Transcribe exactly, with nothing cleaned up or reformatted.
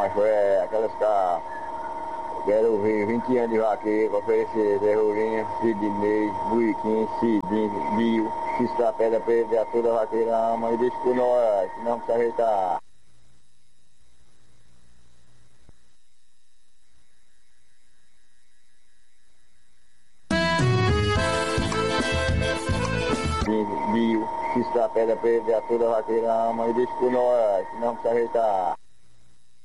Mas foi é, aquelas que quero ver vinte anos de vaqueiro para oferecer Derrurinha, Sidney, Buiquim, Cidinho, Bio, Cisca Pedra Pedra, toda a vaqueira ama e deixa por nós, senão precisa ajeitar. Bio, Cisca Pedra Pedra, toda a vaqueira ama e deixa por nós, senão precisa ajeitar.